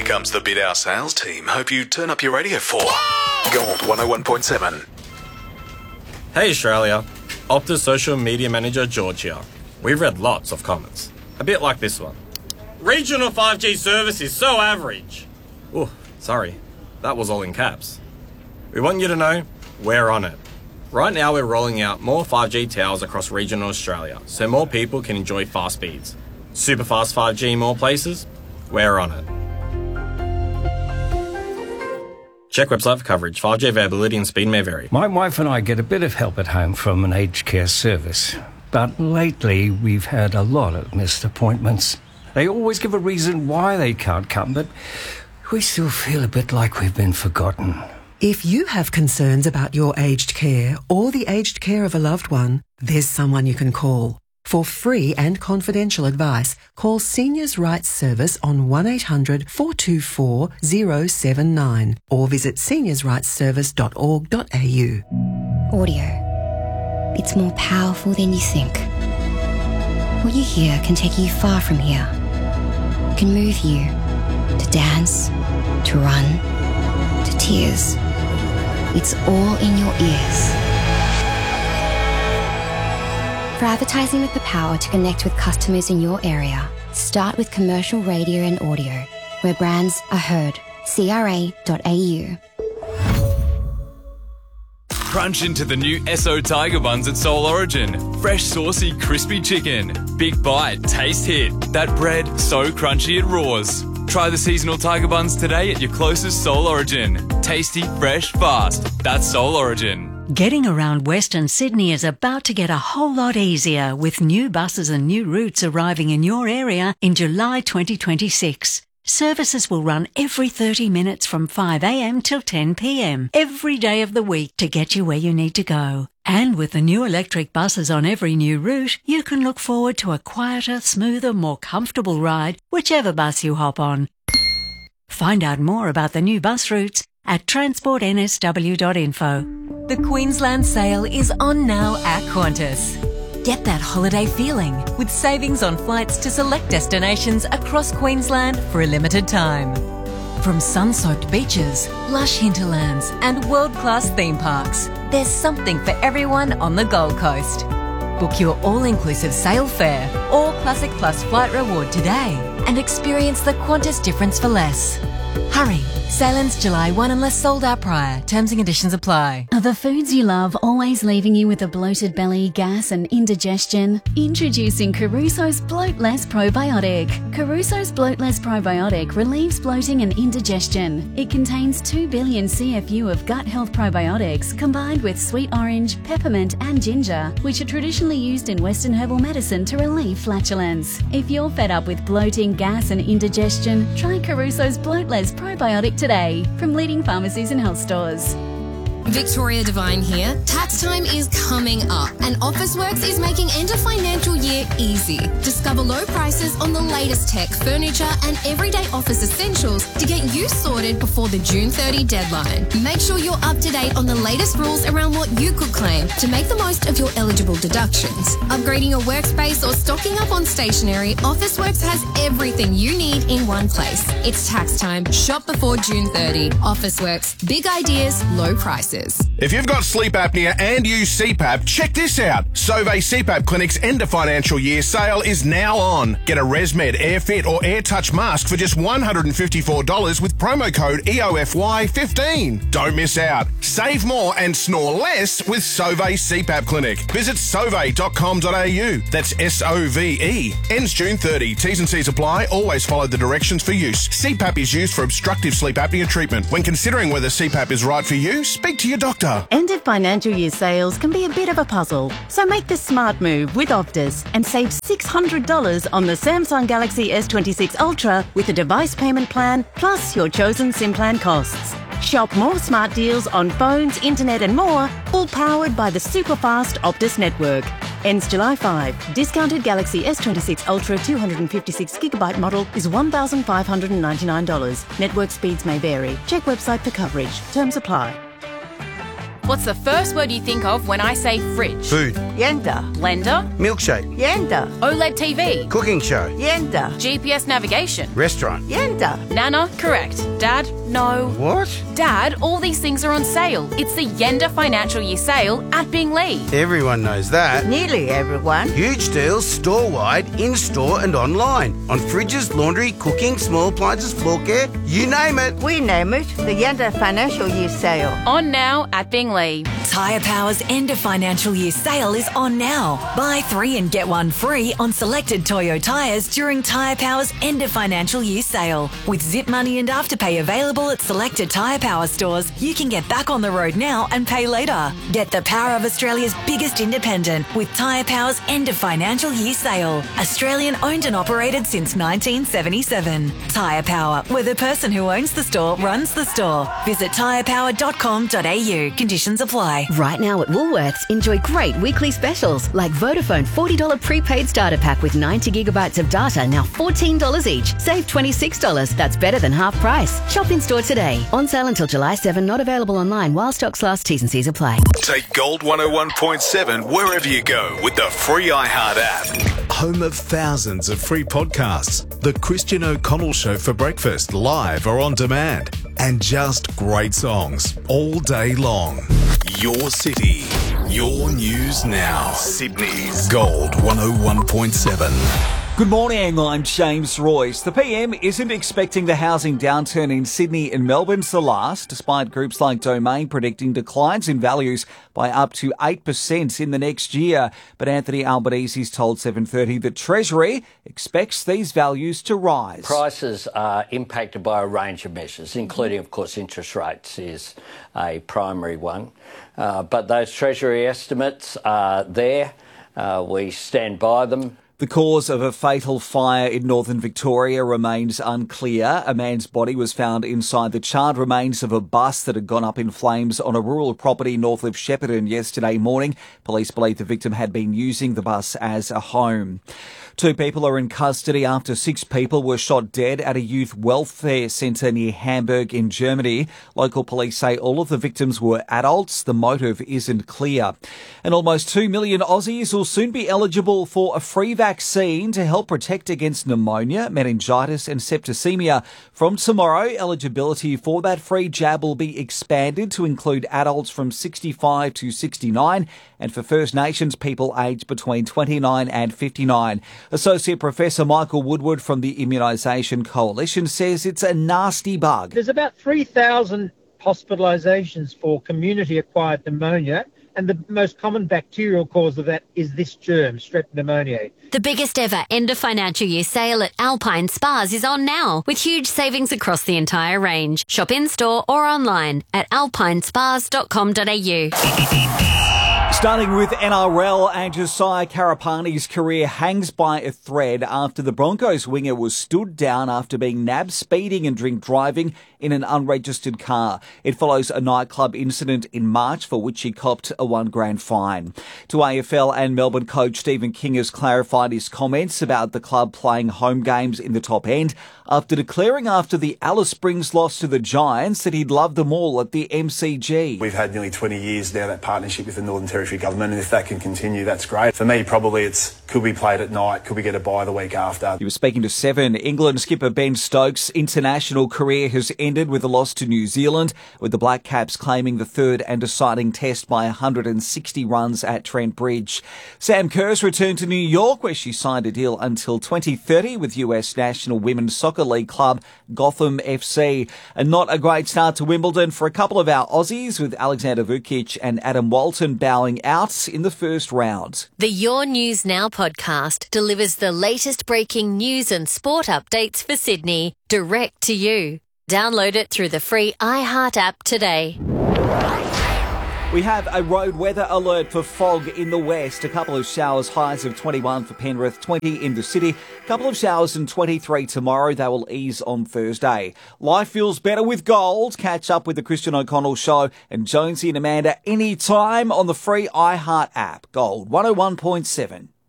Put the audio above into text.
comes the Bid Our sales team. Hope you turn up your radio for Gold 101.7. Hey Australia, Optus social media manager George here. We've read lots of comments, a bit like this one. Regional 5G service is so average. Oh, sorry, that was all in caps. We want you to know we're on it. Right now we're rolling out more 5G towers across regional Australia so more people can enjoy fast speeds. Super fast 5G in more places? We're on it. Check website for coverage. 5G availability and speed may vary. My wife and I get a bit of help at home from an aged care service. But lately we've had a lot of missed appointments. They always give a reason why they can't come, but we still feel a bit like we've been forgotten. If you have concerns about your aged care or the aged care of a loved one, there's someone you can call. For free and confidential advice, call Seniors' Rights Service on 1-800-424-079 or visit seniorsrightsservice.org.au. Audio. It's more powerful than you think. What you hear can take you far from here. It can move you to dance, to run, to tears. It's all in your ears. For advertising with the power to connect with customers in your area, start with commercial radio and audio, where brands are heard. CRA.au. Crunch into the new Esso Tiger Buns at Soul Origin. Fresh, saucy, crispy chicken. Big bite, taste hit. That bread, so crunchy it roars. Try the seasonal Tiger Buns today at your closest Soul Origin. Tasty, fresh, fast. That's Soul Origin. Getting around Western Sydney is about to get a whole lot easier with new buses and new routes arriving in your area in July 2026. Services will run every 30 minutes from 5 a.m. till 10 p.m. every day of the week to get you where you need to go. And with the new electric buses on every new route, you can look forward to a quieter, smoother, more comfortable ride, whichever bus you hop on. Find out more about the new bus routes at transportnsw.info. The Queensland sale is on now at Qantas. Get that holiday feeling with savings on flights to select destinations across Queensland for a limited time. From sun-soaked beaches, lush hinterlands and world-class theme parks, there's something for everyone on the Gold Coast. Book your all-inclusive sail fare or Classic Plus flight reward today and experience the Qantas difference for less. Hurry! Sale ends July 1 unless sold out prior. Terms and conditions apply. Are the foods you love always leaving you with a bloated belly, gas and indigestion? Introducing Caruso's Bloatless Probiotic. Caruso's Bloatless Probiotic relieves bloating and indigestion. It contains 2 billion CFU of gut health probiotics combined with sweet orange, peppermint and ginger, which are traditionally used in Western herbal medicine to relieve flatulence. If you're fed up with bloating, gas and indigestion, try Caruso's Bloatless Probiotic today from leading pharmacies and health stores. Victoria Devine here. Tax time is coming up and Officeworks is making end of financial year easy. Discover low prices on the latest tech, furniture and everyday office essentials to get you sorted before the June 30 deadline. Make sure you're up to date on the latest rules around what you could claim to make the most of your eligible deductions. Upgrading your workspace or stocking up on stationery, Officeworks has everything you need in one place. It's tax time. Shop before June 30. Officeworks. Big ideas, low prices. If you've got sleep apnea and use CPAP, check this out. Sauvé CPAP Clinic's end of financial year sale is now on. Get a ResMed AirFit or AirTouch mask for just $154 with promo code EOFY15. Don't miss out. Save more and snore less with Sauvé CPAP Clinic. Visit sauve.com.au. That's SOVE. Ends June 30. T's and C's apply. Always follow the directions for use. CPAP is used for obstructive sleep apnea treatment. When considering whether CPAP is right for you, speak to your doctor. End of financial year sales can be a bit of a puzzle, so make the smart move with Optus and save $600 on the Samsung Galaxy S26 Ultra with a device payment plan plus your chosen SIM plan costs. Shop more smart deals on phones, internet and more, all powered by the super fast Optus network. Ends July 5. Discounted Galaxy S26 Ultra 256GB model is $1,599. Network speeds may vary. Check website for coverage. Terms apply. What's the first word you think of when I say fridge? Food. Yenda. Blender. Milkshake. Yenda. OLED TV. Cooking show. Yenda. GPS navigation. Restaurant. Yenda. Nana, correct. Dad, no. What? Dad, all these things are on sale. It's the Yenda Financial Year Sale at Bingley. Everyone knows that. Nearly everyone. Huge deals store-wide, in-store and online. On fridges, laundry, cooking, small appliances, floor care, you name it. We name it the Yenda Financial Year Sale. On now at Bingley. Tyre Power's end of financial year sale is on now. Buy 3 and get 1 free on selected Toyo tyres during Tyre Power's end of financial year sale. With Zip Money and Afterpay available at selected Tyre Power stores, you can get back on the road now and pay later. Get the power of Australia's biggest independent with Tyre Power's end of financial year sale. Australian owned and operated since 1977. Tyre Power, where the person who owns the store runs the store. Visit tyrepower.com.au. Conditions apply. Right now at Woolworths, enjoy great weekly specials like Vodafone $40 prepaid starter pack with 90 gigabytes of data, now $14 each. Save $26. That's better than half price. Shop in store today. On sale until July 7, not available online while stocks last. T's and C's apply. Take Gold 101.7 wherever you go with the free iHeart app. Home of thousands of free podcasts. The Christian O'Connell Show for breakfast, live or on demand. And just great songs all day long. Your city, your news now. Sydney's Gold 101.7. Good morning, I'm James Royce. The PM isn't expecting the housing downturn in Sydney and Melbourne to last, despite groups like Domain predicting declines in values by up to 8% in the next year. But Anthony Albanese's told 7:30 that Treasury expects these values to rise. Prices are impacted by a range of measures, including, of course, interest rates is a primary one. But those Treasury estimates are there. We stand by them. The cause of a fatal fire in northern Victoria remains unclear. A man's body was found inside the charred remains of a bus that had gone up in flames on a rural property north of Shepparton yesterday morning. Police believe the victim had been using the bus as a home. 2 people are in custody after 6 people were shot dead at a youth welfare centre near Hamburg in Germany. Local police say all of the victims were adults. The motive isn't clear. And almost 2 million Aussies will soon be eligible for a free vaccine to help protect against pneumonia, meningitis and septicemia. From tomorrow, eligibility for that free jab will be expanded to include adults from 65 to 69 and for First Nations people aged between 29 and 59. Associate Professor Michael Woodward from the Immunisation Coalition says it's a nasty bug. There's about 3,000 hospitalisations for community-acquired pneumonia, and the most common bacterial cause of that is this germ, Strep pneumoniae. The biggest ever end of financial year sale at Alpine Spas is on now, with huge savings across the entire range. Shop in store or online at alpinespas.com.au. Starting with NRL, and Josiah Karapani's career hangs by a thread after the Broncos winger was stood down after being nabbed speeding and drink driving in an unregistered car. It follows a nightclub incident in March for which he copped a $1 grand fine. To AFL and Melbourne coach Stephen King has clarified his comments about the club playing home games in the top end after declaring after the Alice Springs loss to the Giants that he'd love them all at the MCG. We've had nearly 20 years now that partnership with the Northern Territory government, and if that can continue, that's great. For me, probably it's could we play it at night, could we get a bye the week after. He was speaking to Seven. England skipper Ben Stokes' international career has ended with a loss to New Zealand, with the Black Caps claiming the third and deciding test by 160 runs at Trent Bridge. Sam Kerr's returned to New York, where she signed a deal until 2030 with US National Women's Soccer League club Gotham FC. And not a great start to Wimbledon for a couple of our Aussies, with Alexander Vukic and Adam Walton bowing out in the first round. The Your News Now podcast delivers the latest breaking news and sport updates for Sydney direct to you. Download it through the free iHeart app today. We have a road weather alert for fog in the west. A couple of showers, highs of 21 for Penrith, 20 in the city. A couple of showers and 23 tomorrow. They will ease on Thursday. Life feels better with gold. Catch up with the Christian O'Connell Show and Jonesy and Amanda anytime on the free iHeart app. Gold 101.7.